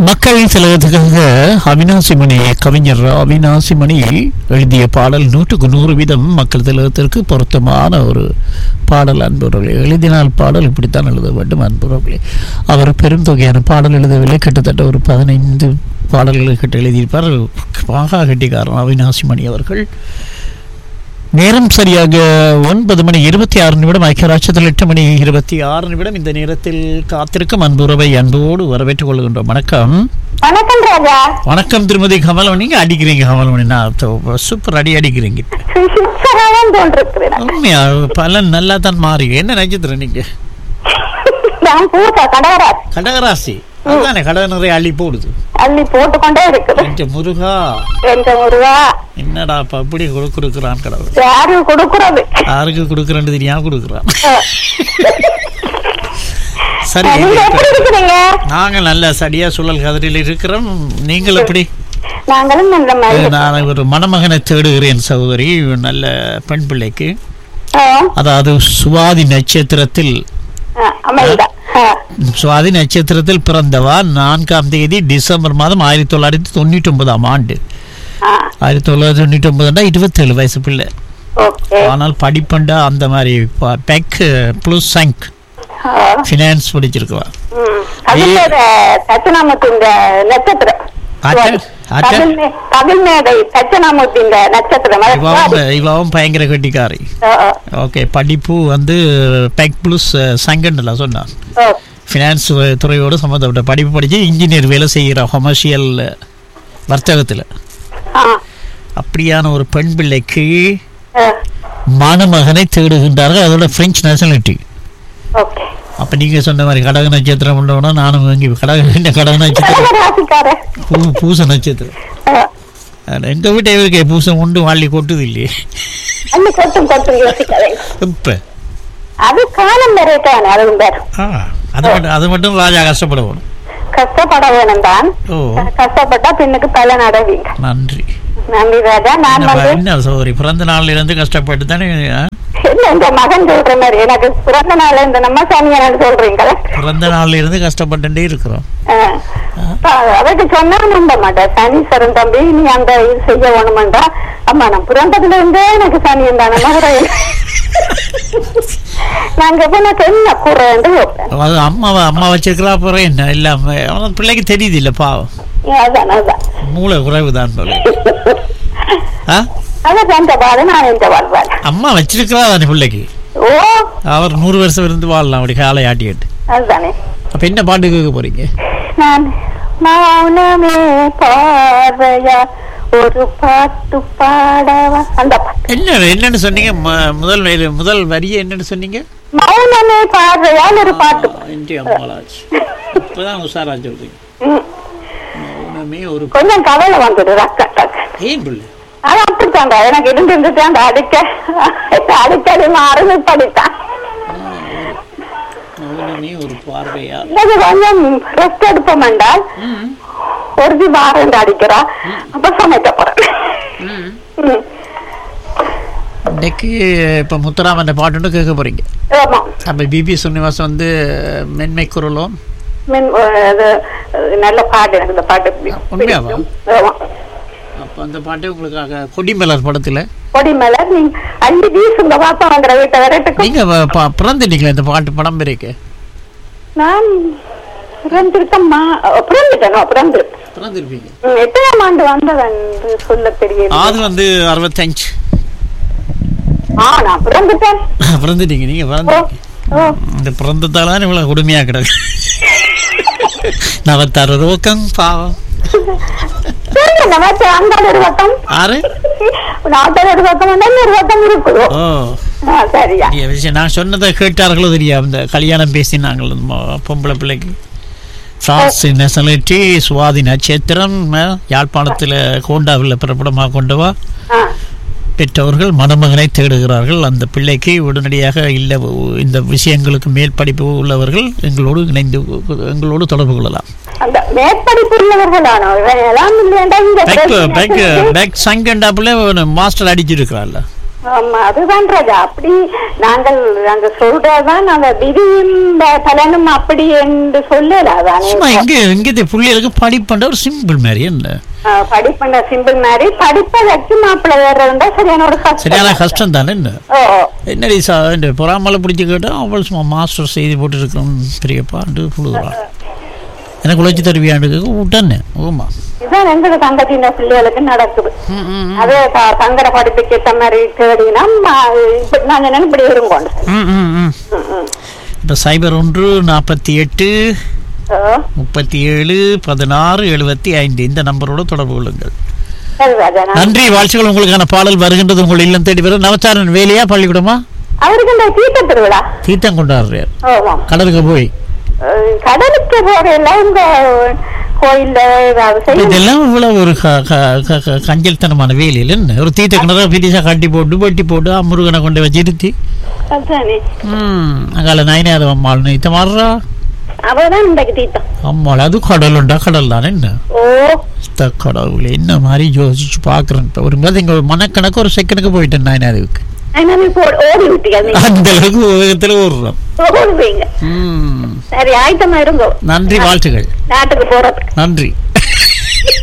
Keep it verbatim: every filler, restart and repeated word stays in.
மக்கள் திலகத்துக்காக அவினாசிமணி கவிஞர் அவினாசிமணி எழுதிய பாடல் நூற்றுக்கு நூறு வீதம் மக்கள் திலகத்திற்கு பொருத்தமான ஒரு பாடல். அன்புறவர்களே, எழுதினால் பாடல் இப்படித்தான் எழுத வேண்டும். அன்புறவர்களே, அவர் பெருந்தொகையான பாடல் எழுதவில்லை. கிட்டத்தட்ட ஒரு பதினைந்து பாடல்களை கிட்ட எழுதியிருப்பார். மகா கெட்டிக்காரன் அவினாசிமணி அவர்கள். நேரம் சரியாக ஒன்பது மணி இருபத்தி ஆறு நிமிடம். ஐக்கியராட்சத்தில் எட்டு மணி இருபத்தி ஆறு நிமிடம். இந்த நேரத்தில் காத்திருக்கும் அன்புறவை அன்போடு வரவேற்றுக் கொள்கின்றோம். வணக்கம். வணக்கம் ராஜா. வணக்கம் திருமதி கமலவணி. நீங்க அடிக்கிறீங்க கமலவணி, நான் சூப்பர் அடி அடிக்கிறீங்க. உண்மையா பலன் நல்லா தான் மாறி. என்ன நட்சத்திரம் நீங்க? கடகராசி. அதுதானே கடக நிறைய அள்ளி போடுது. அள்ளி போட்டு கொண்டே இருக்குது. முருகா முருகா என்னடா அப்படி கொடுக்குறான் கடவுள். யாரு கொடுக்குறது? யாருக்கு கொடுக்குறேன்னு தெரியாம கொடுக்குறான். சரி, நாங்க நல்ல சரியா சுழல் கதிரில் இருக்கிறோம். நீங்கள் எப்படி? நான் ஒரு மணமகனை தேடுகிறேன் சகோதரி. நல்ல பெண் பிள்ளைக்கு, அதாவது சுவாதி நட்சத்திரத்தில் சுவாதி நட்சத்திரத்தில் பிறந்தவா. நான்காம் தேதி டிசம்பர் மாதம் ஆயிரத்தி தொள்ளாயிரத்தி தொண்ணூற்றி ஒன்பதாம் ஆண்டு. ஆயிரத்தி தொள்ளாயிரத்தி தொண்ணூற்றி ஒன்பதுண்டா இருபத்தி ஏழு வயசு பிள்ளை. ஆனால் படிப்பண்டா அந்த மாதிரி பெக் பிளஸ் சங்க் ஃபினான்ஸ் படிச்சிருக்கா. இவாவும் பயங்கர கட்டிக்காரி. ஓகே, படிப்பு வந்து பெக் பிளஸ் சங்கன்னு சொன்னான். ஃபினான்ஸ் துறையோடு சம்மந்தப்பட்ட படிப்பு படிச்சு இன்ஜினியர் வேலை செய்கிற கொமர்ஷியல் வர்த்தகத்தில். அப்படியான ஒரு பெண் பிள்ளைக்கு மணமகனை தேடுகின்றார்கள். அதோட பிரெஞ்சு நேஷனாலிட்டி. அப்ப நீங்க சொன்ன மாதிரி கடக நட்சத்திரம் உள்ளவனா நானும் வாங்கி கடக கடக நட்சத்திரம் பூச நட்சத்திரம். எங்க வீட்டை இருக்கே பூசம் உண்டு வாழி கொட்டுது இல்லையே. இப்ப அது மட்டும் ராஜா கஷ்டப்பட வேணும். கஷ்டப்பட வேணும் தான். கஷ்டப்பட்டா பெண்ணுக்கு பல நடவீங்க. நன்றி நன்றி ராஜா. நான் என்ன சோதரி பிறந்த நாள்ல இருந்து கஷ்டப்பட்டு தானே இந்த மகன் சொல்ற மாதிரி எனக்கு பிறந்த நாள்ல இருந்து நம்ம சாமியா சொல்றீங்களா? பிறந்த நாள்ல இருந்து கஷ்டப்பட்டுட்டே இருக்கிறோம். அதுக்கு சொன்னா நம்ப மாட்டேன். சனீஸ்வரன் தம்பி நீ அந்த இது செய்ய வேணுமாண்டா. அம்மா நான் பிறந்ததுல இருந்தே எனக்கு சனியம் தானே நாங்க என்ன கூற அம்மாவை அம்மா வச்சிருக்கிறா. அப்புறம் என்ன இல்லாம பிள்ளைக்கு தெரியுது இல்ல பாவம். அதான் அதான் மூளை குறைவுதான். அம்மா வச்சிருக்கிறா தானே பிள்ளைக்கு. அவர் நூறு வருஷம் இருந்து வாழலாம் அப்படி காலை ஆட்டிட்டு. அப்ப என்ன பாட்டு கேட்க போறீங்க? ஒரு பாட்டு பாடவா? அந்த என்ன என்னன்னு சொன்னீங்க? முதல் முதல் வரியை என்னன்னு சொன்னீங்க? மௌனமே பார்வையால் ஒரு பாட்டு. இப்பதான் உஷாரா சொல்றீங்க. மௌனமே ஒரு கொஞ்சம் கவலை வந்துடு. ஏன் பிள்ளை? அது அப்படித்தாண்டா எனக்கு இருந்து இருந்துட்டாண்டா. அடிக்க அடிக்கடி மாறுது படித்தான். ஒரு பார்வையா கொஞ்சம் ரெஸ்ட் எடுப்போம் என்றால் ஒரு வாரம் அடிக்கிறா. அப்ப சமைக்க போறேன். இன்னைக்கு இப்ப முத்துராமன் பாட்டு கேட்க போறீங்க. அப்ப பிபி ஸ்ரீனிவாசன் வந்து மென்மை குரலும் நல்ல பாட்டு. எனக்கு இந்த பாட்டு உண்மையாவா? அப்ப அந்த பாட்டு உங்களுக்காக கொடிமலர் படத்துல கொடிமலர் நீங்க அள்ளி வீசுங்க பாப்பா வாங்குற வீட்டை வரட்டுக்கு. நீங்க பிறந்துட்டீங்களா இந்த பாட்டு படம் பேருக்கு? நான் பிறந்திருக்கம்மா. பிறந்துட்டேனோ பிறந்து பிறந்திருப்பீங்க. எட்டாம் ஆண்டு வந்தவன் சொல்ல தெரியல. அது வந்து அறுபத்தஞ்சு. ஆ நான் பிறந்துட்டேன். பிறந்துட்டீங்க நீங்க. பிறந்தீங்க. இந்த பிறந்ததால இவ்வளவு கொடுமையா கிடக்கு. நவத்தாறு ரோக்கம் பாவம். நான் சொன்னதை கேட்டார்களோ தெரியா? இந்த கல்யாணம் பேசினாங்க பொம்பளை பிள்ளைக்கு. நேஷனாலிட்டி சுவாதி நட்சத்திரம். யாழ்ப்பாணத்தில் கோண்டாவில் பிறப்பிடமாக கொண்டவா. பெற்றவர்கள் மணமகனை தேடுகிறார்கள். அந்த பிள்ளைக்கு உடனடியாக இல்லை இந்த விஷயங்களுக்கு மேல் படிப்பு உள்ளவர்கள் எங்களோடு இணைந்து எங்களோடு தொடர்பு கொள்ளலாம். மாஸ்டர் அடிச்சிருக்கிறாள். ஆமா அதுதான் ராஜா. அப்படி நாங்கள் நாங்க சொல்றதுதான் அந்த விதியும் பலனும் அப்படி என்று சொல்லலாதானே. இங்க இங்க பிள்ளைகளுக்கு படிப்பண்ட ஒரு சிம்பிள் மாதிரி என்ன படிப்பண்ட சிம்பிள் மாதிரி படிப்பதற்கு மாப்பிள்ளை வேறதுண்டா சரியான ஒரு சரியான கஷ்டம் தானே. என்ன என்னடி சா பொறாமலை பிடிச்சி கேட்டா அவள் சும்மா மாஸ்டர் செய்தி போட்டு இருக்கோம் பெரியப்பாண்டு புழுதுறான். எனக்கு உழைச்சி தருவியாண்டு விட்டானே. ஓமா இதான் எங்க தங்கத்தின பிள்ளைகளுக்கு நடக்குது. அதே தங்கட படிப்புக்கு ஏற்ற மாதிரி தேடினா நாங்க என்ன இப்படி இருங்கோம். இப்ப சைபர் ஒன்று நாற்பத்தி எட்டு முப்பத்தி ஏழு பதினாறு எழுபத்தி ஐந்து இந்த நம்பரோட தொடர்பு கொள்ளுங்கள். நன்றி, வாழ்த்துக்கள். உங்களுக்கான பாடல் வருகின்றது உங்கள் இல்லம் தேடி வரும். நவச்சாரன் வேலையா பள்ளிக்கூடமா? அவருக்கு இந்த தீர்த்த திருவிழா தீர்த்தம் கொண்டாடுறார். கடலுக்கு போய் கடலுக்கு போறல இந்த கோயில்ல இதெல்லாம் இவ்வளவு ஒரு கஞ்சல் தனமான வேலையில் என்ன ஒரு தீர்த்த கிணறு பிரிசா கட்டி போட்டு வெட்டி போட்டு முருகனை கொண்டு வச்சு இருத்தி ம் அங்கால நயனாத அம்மாள் நீத்த மாறுறா அவதான் இன்றைக்கு தீர்த்தம். அம்மாள் அது கடல் உண்டா கடல் தானே. என்ன கடவுளே என்ன மாதிரி யோசிச்சு பாக்குறேன். ஒரு மாதிரி இங்க மனக்கணக்கு ஒரு செகண்டுக்கு போயிட்டேன் நயனாதுக்கு. அந்த அளவுக்கு உலகத்துல ஓடுறோம். சரி ஆயத்தமா இருங்கோ. நன்றி, வாழ்த்துக்கள். நாட்டுக்கு போறதுக்கு நன்றி.